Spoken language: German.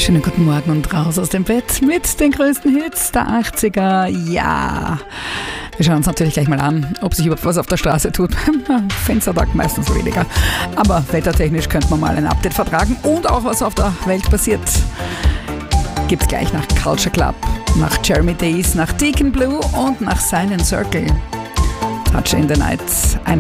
Schönen guten Morgen und raus aus dem Bett mit den größten Hits der 80er. Ja, wir schauen uns natürlich gleich mal an, ob sich überhaupt was auf der Straße tut. Fenstertag meistens weniger. Aber wettertechnisch könnte man mal ein Update vertragen und auch was auf der Welt passiert. Gibt's gleich nach Culture Club, nach Jeremy Days, nach Deacon Blue und nach Silent Circle. Touch in the Night.